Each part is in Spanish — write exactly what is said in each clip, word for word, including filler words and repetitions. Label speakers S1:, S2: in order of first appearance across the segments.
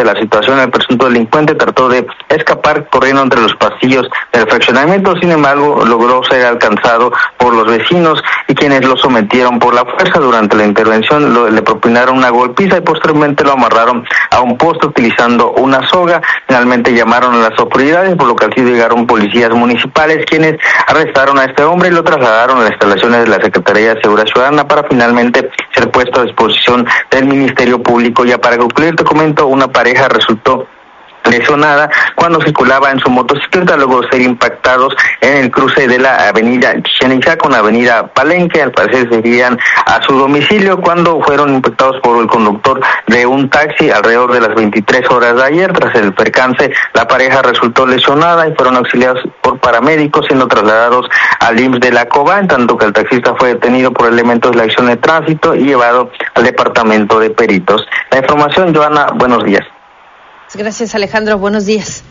S1: ante la situación, el presunto delincuente trató de escapar corriendo entre los pasillos del fraccionamiento. Sin embargo, logró ser alcanzado por los vecinos y quienes lo sometieron por la fuerza. Durante la intervención lo, le propinaron una golpiza y posteriormente lo amarraron a un poste utilizando una soga. Finalmente llamaron a las autoridades, por lo que así llegaron policías municipales, quienes arrestaron a este hombre y lo trasladaron a las instalaciones de la Secretaría de Seguridad Ciudadana para finalmente ser puesto a disposición del Ministerio Público. Ya para concluir, te comento, una pareja resultó lesionada cuando circulaba en su motocicleta luego de ser impactados en el cruce de la avenida Chichén Itzá con la avenida Palenque. Al parecer se irían a su domicilio cuando fueron impactados por el conductor de un taxi alrededor de las veintitrés horas de ayer. Tras el percance, la pareja resultó lesionada y fueron auxiliados por paramédicos, siendo trasladados al I M S S de la Cobá, en tanto que el taxista fue detenido por elementos de la acción de tránsito y llevado al departamento de peritos. La información, Joana, buenos días.
S2: Gracias, Alejandro. Buenos días.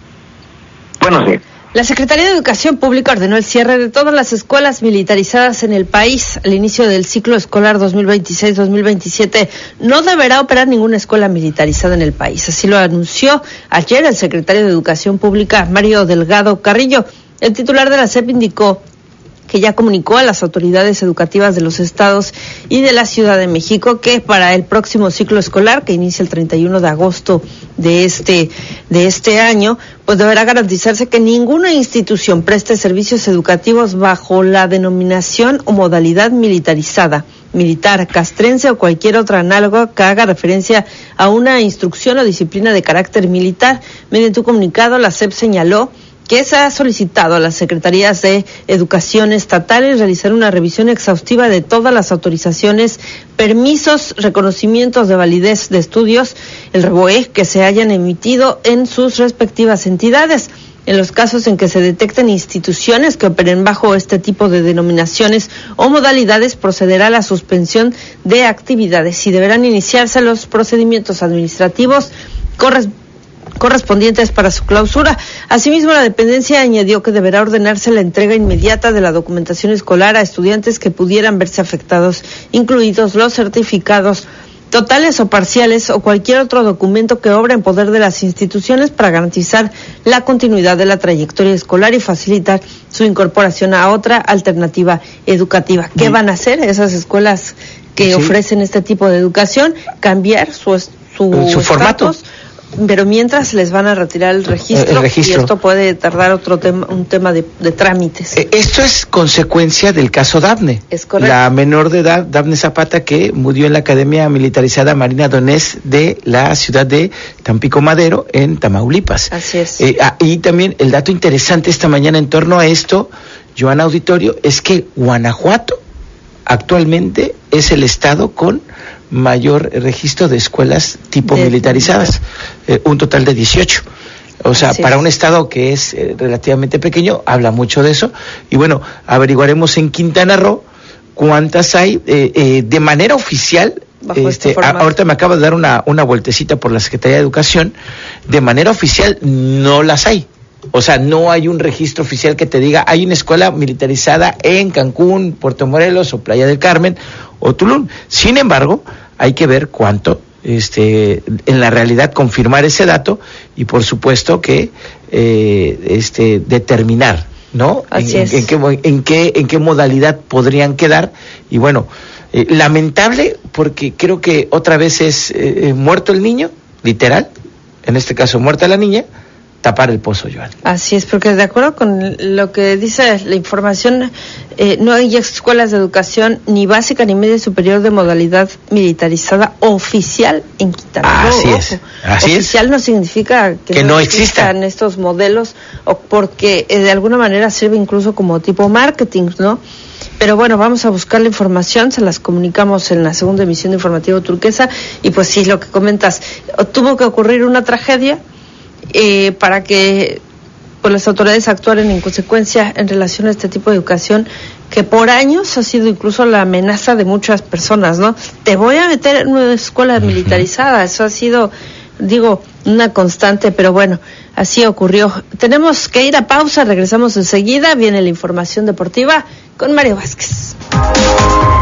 S1: Buenos días.
S2: La Secretaría de Educación Pública ordenó el cierre de todas las escuelas militarizadas en el país al inicio del ciclo escolar dos mil veintiséis dos mil veintisiete. No deberá operar ninguna escuela militarizada en el país. Así lo anunció ayer el secretario de Educación Pública, Mario Delgado Carrillo. El titular de la S E P indicó que ya comunicó a las autoridades educativas de los estados y de la Ciudad de México que para el próximo ciclo escolar, que inicia el treinta y uno de agosto de este de este año, pues deberá garantizarse que ninguna institución preste servicios educativos bajo la denominación o modalidad militarizada, militar, castrense o cualquier otra análoga que haga referencia a una instrucción o disciplina de carácter militar. Mediante un comunicado, la S E P señaló que se ha solicitado a las Secretarías de Educación estatales realizar una revisión exhaustiva de todas las autorizaciones, permisos, reconocimientos de validez de estudios, el R E B O E, que se hayan emitido en sus respectivas entidades. En los casos en que se detecten instituciones que operen bajo este tipo de denominaciones o modalidades, procederá a la suspensión de actividades y deberán iniciarse los procedimientos administrativos correspondientes correspondientes para su clausura. Asimismo, la dependencia añadió que deberá ordenarse la entrega inmediata de la documentación escolar a estudiantes que pudieran verse afectados, incluidos los certificados totales o parciales o cualquier otro documento que obra en poder de las instituciones para garantizar la continuidad de la trayectoria escolar y facilitar su incorporación a otra alternativa educativa. ¿Qué van a hacer esas escuelas que sí ofrecen este tipo de educación? Cambiar su, su,
S3: su formato.
S2: Pero mientras les van a retirar el registro, el registro. Y esto puede tardar otro tema, un tema de, de trámites.
S3: Esto es consecuencia del caso Dafne.
S2: Es correcto.
S3: La menor de edad, Dafne Zapata, que murió en la Academia Militarizada Marina Donés de la ciudad de Tampico Madero, en Tamaulipas.
S2: Así es.
S3: Eh, ah, y también el dato interesante esta mañana en torno a esto, Joana Auditorio, es que Guanajuato actualmente es el estado con mayor registro de escuelas tipo de, militarizadas, eh, un total de dieciocho. O sea, Así para es. un estado que es eh, relativamente pequeño, habla mucho de eso. Y bueno, averiguaremos en Quintana Roo cuántas hay eh, eh, de manera oficial. Este, este a, ahorita me acaba de dar una, una vueltecita por la Secretaría de Educación. De manera oficial no las hay. O sea, no hay un registro oficial que te diga hay una escuela militarizada en Cancún, Puerto Morelos o Playa del Carmen o Tulum. Sin embargo, hay que ver cuánto, este, en la realidad confirmar ese dato y por supuesto que eh, este, determinar, ¿no?
S2: Así
S3: en,
S2: es.
S3: En, en, qué, en qué en qué modalidad podrían quedar. Y bueno, eh, lamentable porque creo que otra vez es eh, muerto el niño, literal, en este caso muerta la niña, tapar el pozo, Joan.
S2: Así es, porque de acuerdo con lo que dice la información, eh, no hay escuelas de educación ni básica ni media superior de modalidad militarizada oficial en Quintana Roo.
S3: Así es, así
S2: oficial
S3: es.
S2: No significa que,
S3: que no,
S2: no
S3: existan
S2: existan estos modelos, o porque eh, de alguna manera sirve incluso como tipo marketing, ¿no? Pero bueno, vamos a buscar la información, se las comunicamos en la segunda emisión de Informativo Turquesa, y pues sí, lo que comentas, tuvo que ocurrir una tragedia Eh, para que pues, las autoridades actuaran en consecuencia en relación a este tipo de educación que por años ha sido incluso la amenaza de muchas personas, ¿no? Te voy a meter en una escuela militarizada, eso ha sido, digo, una constante, pero bueno, así ocurrió. Tenemos que ir a pausa, regresamos enseguida, viene la información deportiva con Mario Vázquez.